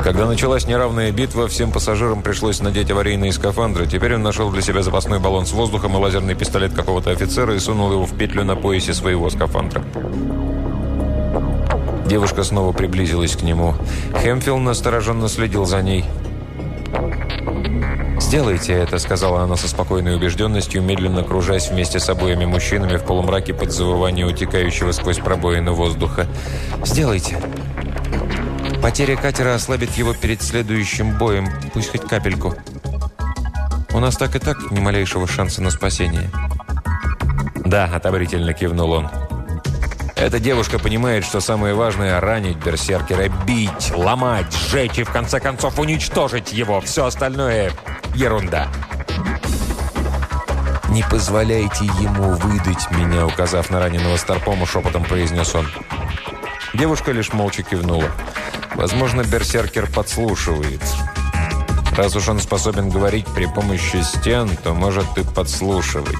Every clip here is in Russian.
Когда началась неравная битва, всем пассажирам пришлось надеть аварийные скафандры. Теперь он нашел для себя запасной баллон с воздухом и лазерный пистолет какого-то офицера и сунул его в петлю на поясе своего скафандра. Девушка снова приблизилась к нему. Хэмфилл настороженно следил за ней. «Сделайте это», — сказала она со спокойной убежденностью, медленно кружась вместе с обоими мужчинами в полумраке под завывание утекающего сквозь пробоины воздуха. «Сделайте. Потеря катера ослабит его перед следующим боем, пусть хоть капельку. У нас так и так ни малейшего шанса на спасение». «Да», — одобрительно кивнул он. «Эта девушка понимает, что самое важное — ранить берсеркера, бить, ломать, сжечь и в конце концов уничтожить его. Все остальное — ерунда». «Не позволяйте ему выдать меня», — указав на раненого Старпому, шепотом произнес он. Девушка лишь молча кивнула. Возможно, берсеркер подслушивает. Раз уж он способен говорить при помощи стен, то может и подслушивать.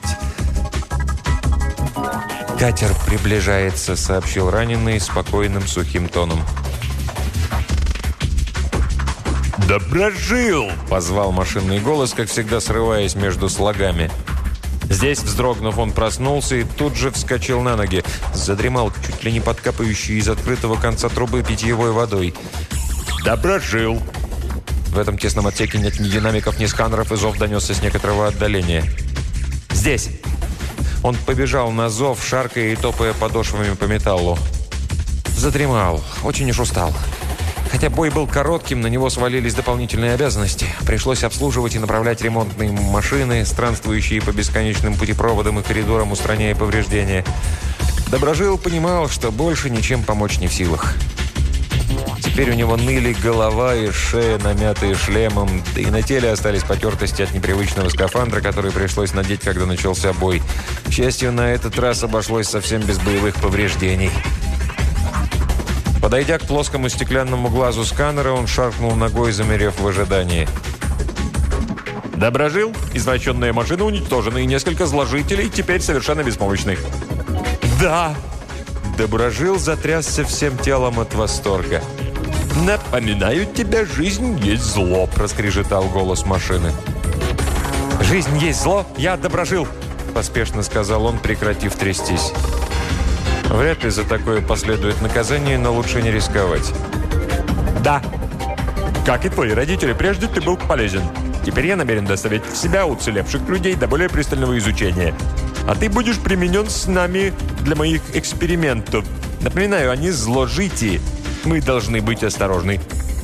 «Катер приближается», — сообщил раненый спокойным сухим тоном. «Доброжил!» – позвал машинный голос, как всегда срываясь между слогами. Здесь, вздрогнув, он проснулся и тут же вскочил на ноги. Задремал, чуть ли не подкапающий из открытого конца трубы питьевой водой. «Доброжил!» В этом тесном отсеке нет ни динамиков, ни сканеров, и зов донесся с некоторого отдаления. «Здесь!» Он побежал на зов, шаркая и топая подошвами по металлу. Задремал. Очень уж устал. Хотя бой был коротким, на него свалились дополнительные обязанности. Пришлось обслуживать и направлять ремонтные машины, странствующие по бесконечным путепроводам и коридорам, устраняя повреждения. Доброжил понимал, что больше ничем помочь не в силах. Теперь у него ныли голова и шея, намятые шлемом, да и на теле остались потертости от непривычного скафандра, который пришлось надеть, когда начался бой. К счастью, на этот раз обошлось совсем без боевых повреждений. Подойдя к плоскому стеклянному глазу сканера, он шаркнул ногой, замерев в ожидании. «Доброжил? Извращенная машина уничтожена, и несколько зложителей теперь совершенно беспомощны». «Да!» Доброжил затрясся всем телом от восторга. «Напоминаю тебе, жизнь есть зло», – проскрежетал голос машины. «Жизнь есть зло? Я Доброжил!» – поспешно сказал он, прекратив трястись. Вряд ли за такое последует наказание, но лучше не рисковать. «Да. Как и твои родители, прежде ты был полезен. Теперь я намерен доставить в себя уцелевших людей до более пристального изучения. А ты будешь применен с нами для моих экспериментов. Напоминаю, они зложити. Мы должны быть осторожны».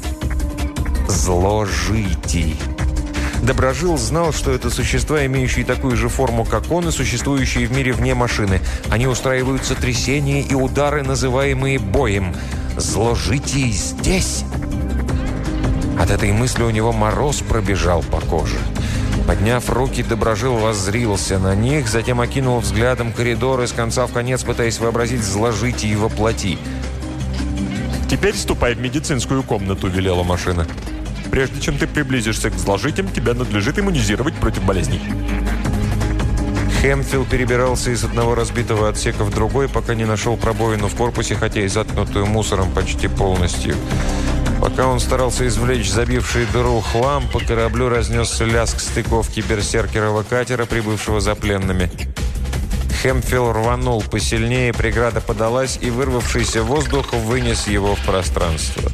Зложитий. Доброжил знал, что это существа, имеющие такую же форму, как он, и существующие в мире вне машины. Они устраивают сотрясения и удары, называемые боем. Зложитий здесь. От этой мысли у него мороз пробежал по коже. Подняв руки, Доброжил воззрился на них, затем окинул взглядом коридор из конца в конец, пытаясь вообразить зложитий во плоти. «Теперь ступай в медицинскую комнату», – велела машина. «Прежде чем ты приблизишься к зложитям, тебя надлежит иммунизировать против болезней». Хэмфилл перебирался из одного разбитого отсека в другой, пока не нашел пробоину в корпусе, хотя и заткнутую мусором почти полностью. Пока он старался извлечь забивший дыру хлам, по кораблю разнесся лязг стыковки берсеркерова катера, прибывшего за пленными. Хэмфилл рванул посильнее, преграда подалась, и вырвавшийся воздух вынес его в пространство.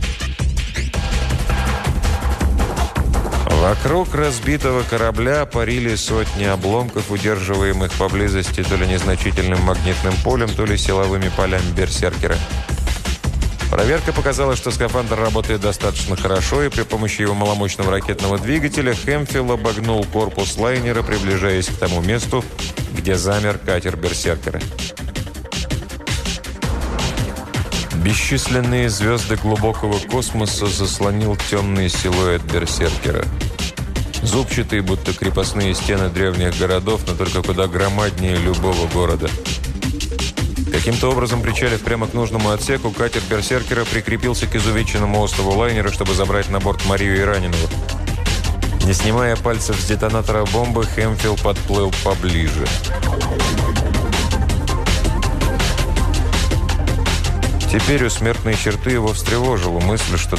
Вокруг разбитого корабля парили сотни обломков, удерживаемых поблизости то ли незначительным магнитным полем, то ли силовыми полями берсеркера. Проверка показала, что скафандр работает достаточно хорошо, и при помощи его маломощного ракетного двигателя Хэмфилл обогнул корпус лайнера, приближаясь к тому месту, где замер катер берсеркера. Бесчисленные звезды глубокого космоса заслонил темный силуэт берсеркера. Зубчатые, будто крепостные стены древних городов, но только куда громаднее любого города. Каким-то образом, причалив прямо к нужному отсеку, катер берсеркера прикрепился к изувеченному острову лайнера, чтобы забрать на борт Марию и раненого. Не снимая пальцев с детонатора бомбы, Хэмфилл подплыл поближе. Теперь у смертной черты его встревожила мысль, что